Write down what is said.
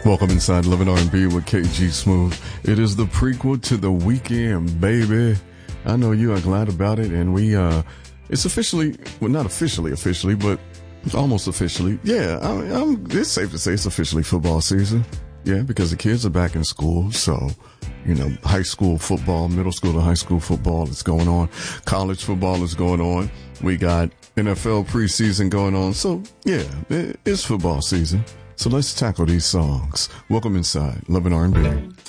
Welcome inside Living R&B with KG Smooth. It is the prequel to The Weeknd, baby. I know you are glad about it, and it's officially, well, not officially, but almost officially. Yeah, it's safe to say it's officially football season. Yeah, because the kids are back in school, so, high school football, middle school to high school football is going on. College football is going on. We got NFL preseason going on. So, yeah, it's football season. So let's tackle these songs. Welcome inside Love and R&B.